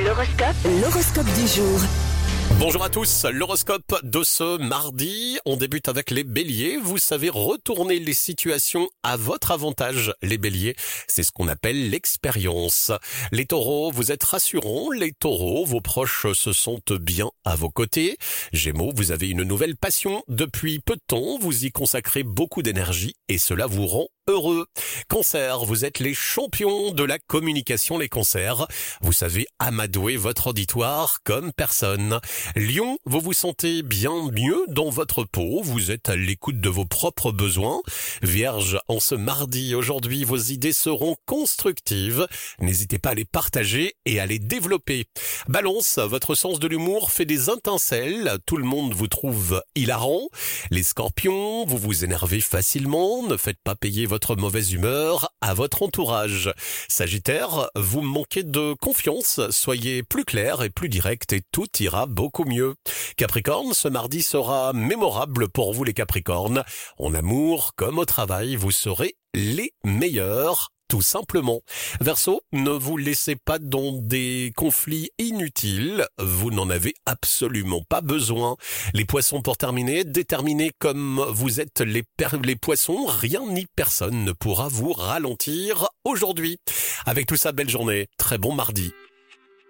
L'horoscope du jour. Bonjour à tous, l'horoscope de ce mardi, on débute avec les béliers. Vous savez retourner les situations à votre avantage, les béliers. C'est ce qu'on appelle l'expérience. Les taureaux, vous êtes rassurants. Les taureaux, vos proches se sentent bien à vos côtés. Gémeaux, vous avez une nouvelle passion. Depuis peu de temps, vous y consacrez beaucoup d'énergie et cela vous rend heureux. Cancer, vous êtes les champions de la communication, les cancers. Vous savez amadouer votre auditoire comme personne. Lion, vous vous sentez bien mieux dans votre peau. Vous êtes à l'écoute de vos propres besoins. Vierge, en ce mardi, aujourd'hui, vos idées seront constructives. N'hésitez pas à les partager et à les développer. Balance, votre sens de l'humour fait des étincelles. Tout le monde vous trouve hilarant. Les scorpions, vous vous énervez facilement. Ne faites pas payer votre mauvaise humeur à votre entourage. Sagittaire, vous manquez de confiance, soyez plus clair et plus direct et tout ira beaucoup mieux. Capricorne, ce mardi sera mémorable pour vous les Capricornes. En amour comme au travail, vous serez les meilleurs. Tout simplement. Verseau, ne vous laissez pas dans des conflits inutiles, vous n'en avez absolument pas besoin. Les poissons, pour terminer, déterminés comme vous êtes les poissons, rien ni personne ne pourra vous ralentir aujourd'hui. Avec tout ça, belle journée, très bon mardi.